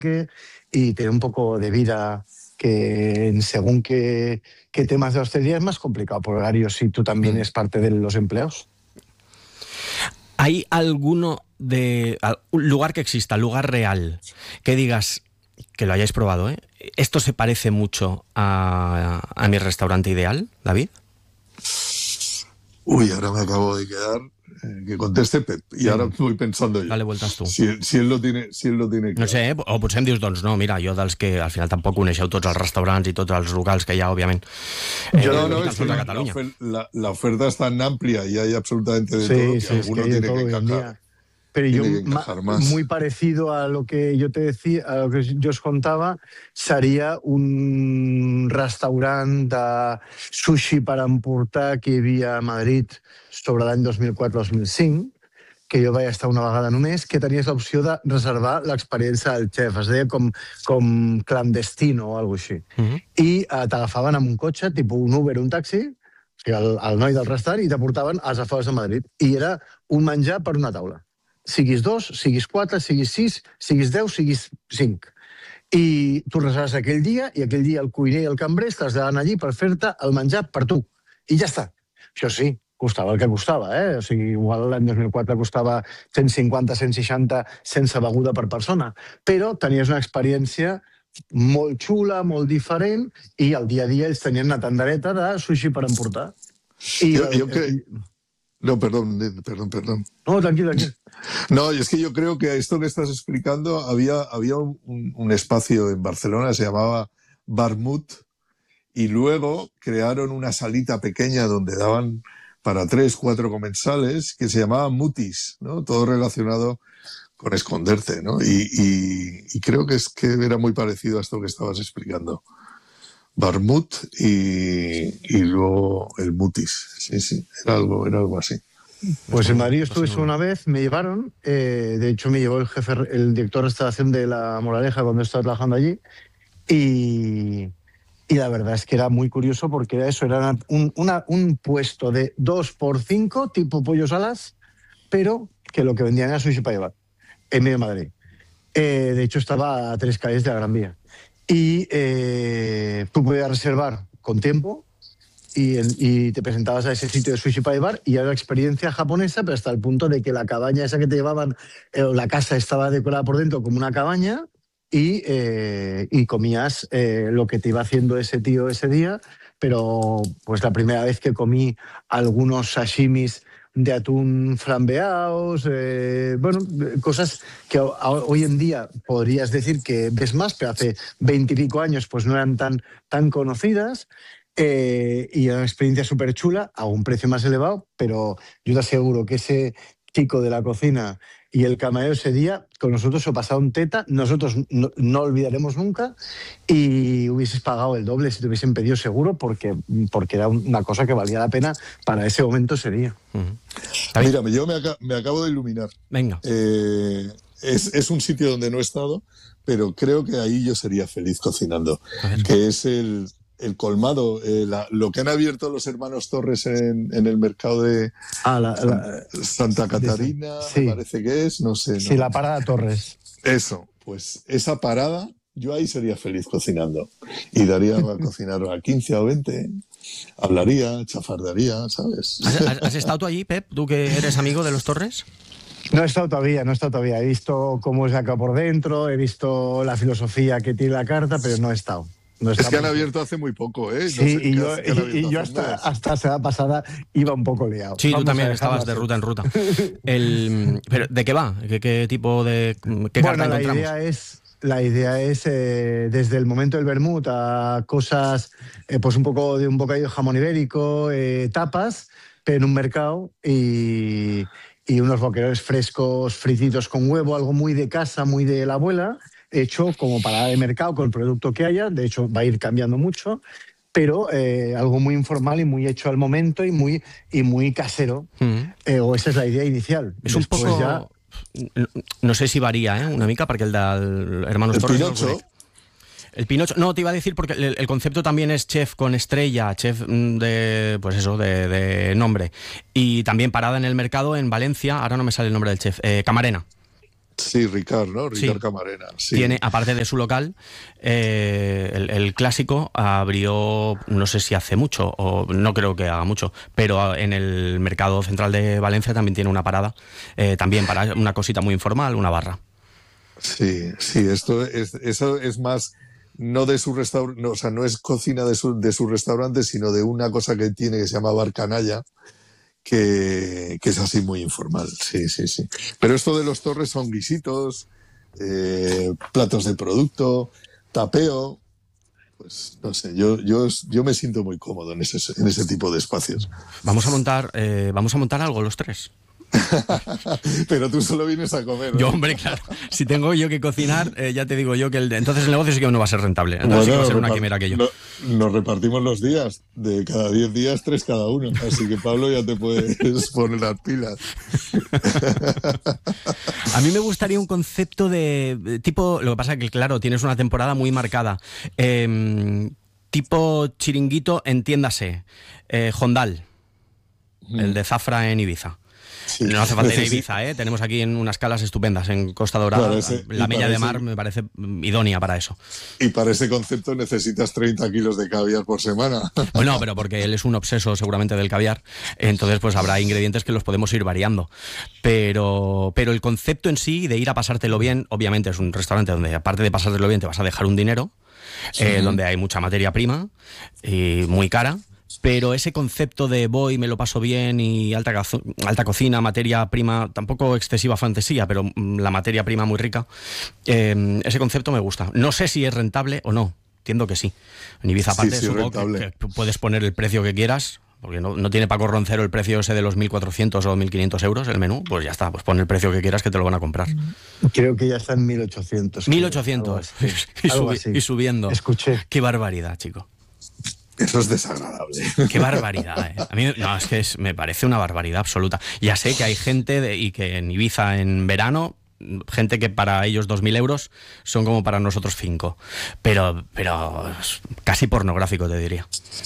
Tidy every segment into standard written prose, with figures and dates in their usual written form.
y tener un poco de vida que según qué temas de hostelería es más complicado por horarios si tú también eres parte de los empleados. ¿Hay algún lugar que exista, lugar real, que digas, que lo hayáis probado, esto se parece mucho a mi restaurante ideal, David? Uy, ahora me acabo de quedar que conteste Pep, i ara voy pensando yo. Dale vueltas tu. Si él lo tiene clar. No sé, o potser em dius, doncs no, mira, jo dels que al final tampoc coneixeu tots els restaurants i tots els locals que hi ha, òbviament. No, es que la oferta es tan amplia y hay absolutamente de todo que alguno tiene que encajar. Pero yo, muy parecido a lo que yo te decía, a lo que yo os contaba, seria un restaurant de sushi per emportar que hi havia a Madrid sobre l'any 2004-2005, que jo vaig estar una vegada només, que tenies l'opció de reservar l'experiència del xef. Es deia com clandestino o alguna cosa així. I t'agafaven amb un cotxe, tipus un Uber, un taxi, o sigui, el noi del restaurant, i t'aportaven als afores de Madrid. I era un menjar per una taula. Siguis 2, siguis 4, siguis 6, siguis 10, siguis 5. I tu reserves aquell dia, i aquell dia el cuiner i el cambrer es traslladen allí per fer-te el menjar per tu. I ja està. Això sí, costava el que costava, O sigui, igual l'any 2004 costava 150, 160 sense beguda per persona. Però tenies una experiència molt xula, molt diferent, i al dia a dia ells tenien una tendereta de sushi per emportar. Jo crec... No, perdón. No, tranquilo. No, y es que yo creo que esto que estás explicando, había un espacio en Barcelona, se llamaba Barmut, y luego crearon una salita pequeña donde daban para 3, 4 comensales, que se llamaba Mutis, ¿no? Todo relacionado con esconderte, ¿no? Y creo que era muy parecido a esto que estabas explicando. Barmut y luego el Mutis. Sí, era algo así. Pues en Madrid estuve una vez, me llevaron, de hecho me llevó el director de restauración de La Moraleja cuando estaba trabajando allí, y la verdad es que era muy curioso porque era eso, era un puesto de 2x5, tipo pollos alas, pero que lo que vendían era sushi para llevar, en medio de Madrid. De hecho estaba a 3 calles de la Gran Vía. Y tú podías reservar con tiempo y te presentabas a ese sitio de sushi para llevar, y era una experiencia japonesa, pero hasta el punto de que la cabaña esa que te llevaban, la casa estaba decorada por dentro como una cabaña, y comías lo que te iba haciendo ese tío ese día. Pero pues la primera vez que comí algunos sashimis de atún flambeados, cosas que hoy en día podrías decir que ves más, pero hace 20 y pico años pues no eran tan conocidas, y era una experiencia súper chula, a un precio más elevado, pero yo te aseguro que ese chico de la cocina y el camarero ese día con nosotros se pasaron teta, nosotros no olvidaremos nunca, y hubieses pagado el doble si te hubiesen pedido seguro, porque era una cosa que valía la pena para ese momento ese día. Mira, yo me acabo de iluminar. Venga. Es un sitio donde no he estado, pero creo que ahí yo sería feliz cocinando, que es el colmado, lo que han abierto los hermanos Torres en el mercado de Santa Catarina, sí. Me parece que es, no sé. Sí, la parada Torres. Eso, pues esa parada, yo ahí sería feliz cocinando. Y daría a cocinar a 15 o 20, hablaría, chafardaría, ¿sabes? ¿Has estado tú allí, Pep? ¿Tú que eres amigo de los Torres? No he estado todavía. He visto cómo es acá por dentro, he visto la filosofía que tiene la carta, pero no he estado. Es que han abierto hace muy poco, ¿eh? Sí, y yo hasta semana pasada iba un poco liado. Sí, tú también estabas de ruta en ruta. ¿Pero de qué va? ¿Qué tipo de carta encontramos? La idea es desde el momento del vermut a cosas, pues un poco de un bocadillo de jamón ibérico, tapas, pero en un mercado, y unos boquerones frescos, frititos con huevo, algo muy de casa, muy de la abuela, hecho como para el mercado con el producto que haya. De hecho va a ir cambiando mucho, pero algo muy informal y muy hecho al momento y muy casero. O esa es la idea inicial. Es un poco... Ya... No sé si varía, una mica, perquè el del Hermanos Torres... El Pinocho, no, te iba a decir porque el concepto también es chef con estrella, chef de, pues eso, de nombre. Y también parada en el mercado en Valencia, ahora no me sale el nombre del chef, Camarena. Sí, Ricard, ¿no? Ricard Sí. Camarena. Sí. Tiene, aparte de su local, el clásico abrió, no sé si hace mucho, o no creo que haga mucho, pero en el mercado central de Valencia también tiene una parada, también para una cosita muy informal, una barra. Sí, eso es más, no de su restaurante, no, o sea, no es cocina de su restaurante, sino de una cosa que tiene que se llama Bar Canalla, que es así muy informal, sí, sí, sí. Pero esto de los Torres son guisitos, platos de producto, tapeo, pues no sé, yo me siento muy cómodo en ese tipo de espacios. Vamos a montar algo los tres. Pero tú solo vienes a comer, ¿no? Yo, hombre, claro. Si tengo yo que cocinar, ya te digo yo que entonces el negocio sí que no va a ser rentable. Entonces sí que va a ser una quimera aquello. Nos repartimos los días. De cada 10 días, 3 cada uno. Así que, Pablo, ya te puedes poner las pilas. A mí me gustaría un concepto de tipo... Lo que pasa es que, claro, tienes una temporada muy marcada. Tipo chiringuito, entiéndase. Hondal. El de Zafra en Ibiza. Sí. No hace falta ir a Ibiza, ¿eh? Tenemos aquí en unas calas estupendas, en Costa Dorada. Claro, la Mella de Mar me parece idónea para eso. Y para ese concepto necesitas 30 kilos de caviar por semana. Bueno, pero porque él es un obseso seguramente del caviar, entonces pues habrá ingredientes que los podemos ir variando. Pero el concepto en sí de ir a pasártelo bien, obviamente es un restaurante donde aparte de pasártelo bien te vas a dejar un dinero, sí. Donde hay mucha materia prima y muy cara. Pero ese concepto de voy, me lo paso bien y alta cocina, materia prima, tampoco excesiva fantasía, pero la materia prima muy rica, ese concepto me gusta. No sé si es rentable o no, entiendo que sí. En Ibiza aparte sí, supongo que puedes poner el precio que quieras, porque no tiene Paco Roncero el precio ese de los 1.400 o 1.500 euros el menú, pues ya está, pues pon el precio que quieras que te lo van a comprar. Creo que ya está en 1.800. 1.800 y subiendo. Escuché. Qué barbaridad, chico. Eso es desagradable. Qué barbaridad, ¿eh? A mí no, es que me parece una barbaridad absoluta. Ya sé que hay gente y que en Ibiza en verano, gente que para ellos 2.000 euros son como para nosotros 5. Pero casi pornográfico, te diría.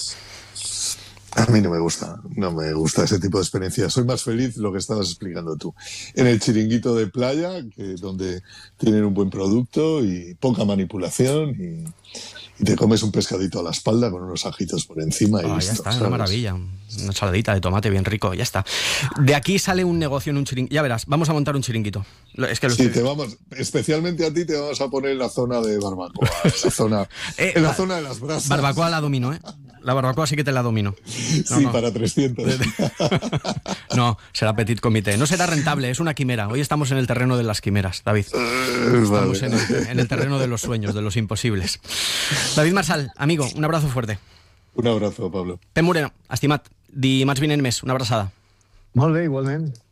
A mí no me gusta ese tipo de experiencia. Soy más feliz lo que estabas explicando tú. En el chiringuito de playa, donde tienen un buen producto y poca manipulación y te comes un pescadito a la espalda con unos ajitos por encima y listo, ya está, ¿sabes? una maravilla. Una saladita de tomate bien rico, ya está. De aquí sale un negocio en un chiringuito. Ya verás, vamos a montar un chiringuito. Es que especialmente a ti te vamos a poner en la zona de barbacoa, en la zona de las brasas. Barbacoa la domino, ¿eh? La barbacoa sí que te la domino. No. Para 300. No, será petit comité. No será rentable, es una quimera. Hoy estamos en el terreno de las quimeras, David. Estamos en el terreno de los sueños, de los imposibles. David Marsal, amigo, un abrazo fuerte. Un abrazo, Pablo. Pep Moreno, estimat, dimarts vinent més. Una abraçada. Molt bé, igualment.